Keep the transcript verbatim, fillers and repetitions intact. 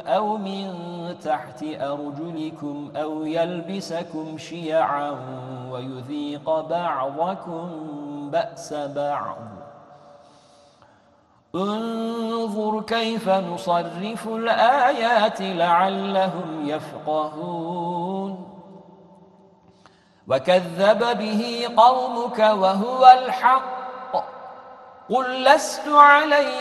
أو من تحت أرجلكم أو يلبسكم شيعا ويذيق بعضكم بأس بعض انظر كيف نصرف الآيات لعلهم يفقهون وكذب به قومك وهو الحق قل لست عليكم